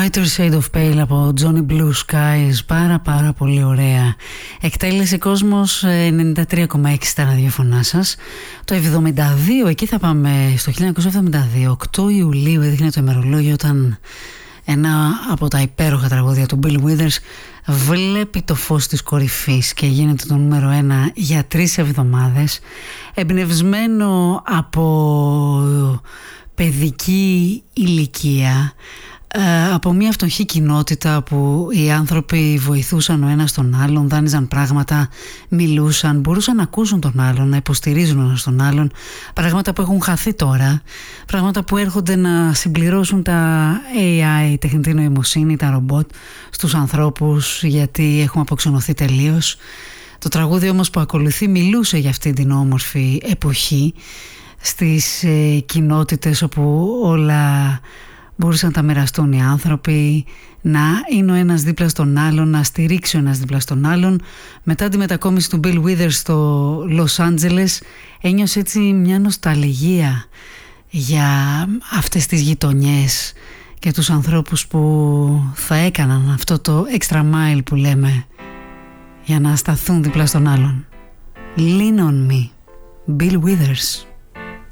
Whiter Shade of Pale από Johnny Blue Skies. Πάρα πολύ ωραία. Εκτέλεση κόσμος 93,6 στα ραδιοφωνά σας. Το 72, εκεί θα πάμε στο 1972, 8 Ιουλίου έδειχνε το ημερολόγιο όταν ένα από τα υπέροχα τραγούδια του Bill Withers βλέπει το φως της κορυφής και γίνεται το νούμερο 1 για 3 εβδομάδες, εμπνευσμένο από παιδική ηλικία, από μια φτωχή κοινότητα που οι άνθρωποι βοηθούσαν ο ένας τον άλλον, δάνειζαν πράγματα, μιλούσαν, μπορούσαν να ακούσουν τον άλλον, να υποστηρίζουν ο ένας τον άλλον, πράγματα που έχουν χαθεί τώρα, πράγματα που έρχονται να συμπληρώσουν τα AI, η τεχνητή νοημοσύνη, τα ρομπότ στους ανθρώπους, γιατί έχουμε αποξενωθεί τελείως. Το τραγούδι όμως που ακολουθεί μιλούσε για αυτή την όμορφη εποχή, στις κοινότητες όπου όλα μπορούσαν να τα μοιραστούν οι άνθρωποι, να είναι ο ένας δίπλα στον άλλον, να στηρίξει ο ένας δίπλα στον άλλον. Μετά τη μετακόμιση του Bill Withers στο Λος Άντζελες ένιωσε έτσι μια νοσταλγία για αυτές τις γειτονιές και τους ανθρώπους που θα έκαναν αυτό το extra mile που λέμε για να σταθούν δίπλα στον άλλον. Lean on me, Bill Withers.